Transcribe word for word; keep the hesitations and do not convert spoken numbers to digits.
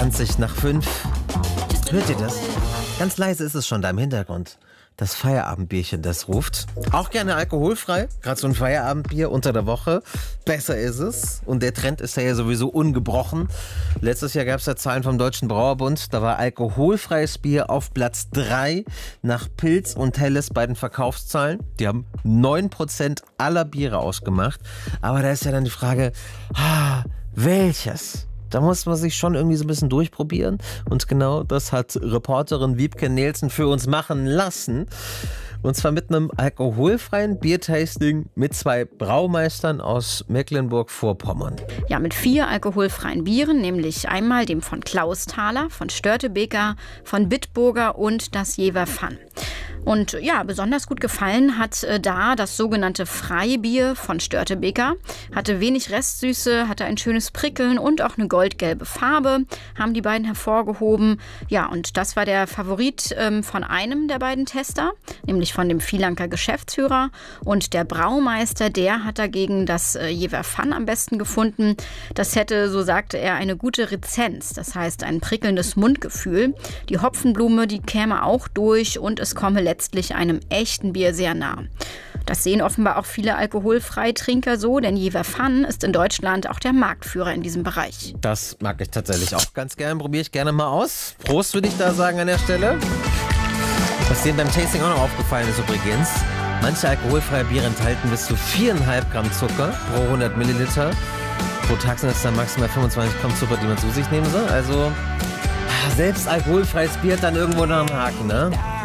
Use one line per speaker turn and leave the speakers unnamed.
zwanzig nach fünf. Hört ihr das? Ganz leise ist es schon da im Hintergrund. Das Feierabendbierchen, das ruft. Auch gerne alkoholfrei. Gerade so ein Feierabendbier unter der Woche. Besser ist es. Und der Trend ist ja sowieso ungebrochen. Letztes Jahr gab es ja Zahlen vom Deutschen Brauerbund. Da war alkoholfreies Bier auf Platz drei nach Pils und Helles bei den Verkaufszahlen. Die haben neun Prozent aller Biere ausgemacht. Aber da ist ja dann die Frage, ah, welches? Da muss man sich schon irgendwie so ein bisschen durchprobieren. Und genau das hat Reporterin Wiebke Nielsen für uns machen lassen. Und zwar mit einem alkoholfreien Biertasting mit zwei Braumeistern aus Mecklenburg-Vorpommern.
Ja, mit vier alkoholfreien Bieren, nämlich einmal dem von Klausthaler, von Störtebeker, von Bitburger und das Jever Fun. Und ja, besonders gut gefallen hat äh, da das sogenannte Freibier von Störtebeker. Hatte wenig Restsüße, hatte ein schönes Prickeln und auch eine goldgelbe Farbe, haben die beiden hervorgehoben. Ja, und das war der Favorit ähm, von einem der beiden Tester, nämlich von dem Vielanker Geschäftsführer. Und der Braumeister, der hat dagegen das äh, Jever Fun am besten gefunden. Das hätte, so sagte er, eine gute Rezenz, das heißt ein prickelndes Mundgefühl. Die Hopfenblume, die käme auch durch und es komme letztlich einem echten Bier sehr nah. Das sehen offenbar auch viele Alkoholfreitrinker so, denn Jever Fun ist in Deutschland auch der Marktführer in diesem Bereich.
Das mag ich tatsächlich auch ganz gern, probiere ich gerne mal aus. Prost, würde ich da sagen an der Stelle. Was dir beim Tasting auch noch aufgefallen ist übrigens, manche alkoholfreie Biere enthalten bis zu vier Komma fünf Gramm Zucker pro hundert Milliliter. Pro Tag sind es dann maximal fünfundzwanzig Gramm Zucker, die man zu sich nehmen soll. Also selbst alkoholfreies Bier hat dann irgendwo noch einen Haken, ne?